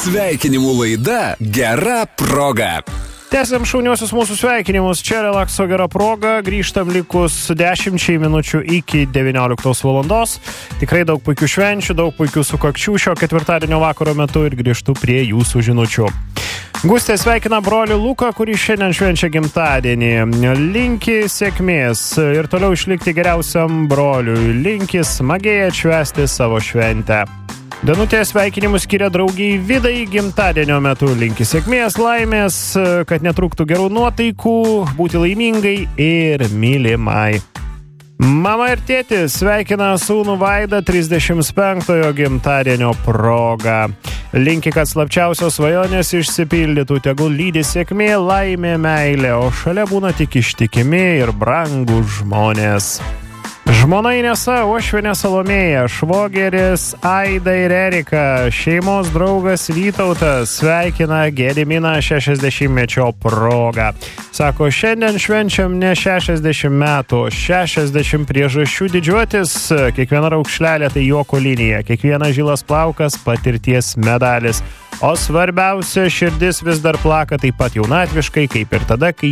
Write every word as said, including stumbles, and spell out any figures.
Sveikinimų laida Gera proga. Tęsiam šauniosius mūsų sveikinimus. Čia relakso gera proga. Grįžtam likus dešimčiai minučių iki devynioliktos valandos. Tikrai daug puikių švenčių, daug puikių sukakčių šio ketvirtadienio vakaro metu ir grįžtu prie jūsų žinučių. Gustė sveikina brolį Luką, kuris šiandien švenčia gimtadienį. Linki sėkmės ir toliau išlikti geriausiam broliui. Linki smagiai atšvęsti savo šventę. Danutė sveikinimus skiria draugiai Vidai gimtadienio metu. Linki sėkmės, laimės, kad netrūktų gerų nuotaikų, būti laimingai ir mylimai. Mama ir tėtis sveikina sūnų Vaidą trisdešimt penktojo gimtadienio proga. Linki, kad slapčiausios svajonės išsipildytų, tegul lydi sėkmė, laimė, meilė, o šalia būna tik ištikimi ir brangūs žmonės. Žmona Inesa, uošvienė Salomėja, švogeris Aida ir Erika, šeimos draugas Vytautas sveikina Gediminą šešiasdešimtmečio proga. Sako, šiandien švenčiam ne šešiasdešimt metų, šešiasdešimt priežasčių didžiuotis, kiekviena raukšlelė tai juoko linija, kiekvienas žilas plaukas patirties medalis, o svarbiausia, širdis vis dar plaka taip pat jaunatviškai, kaip ir tada, kai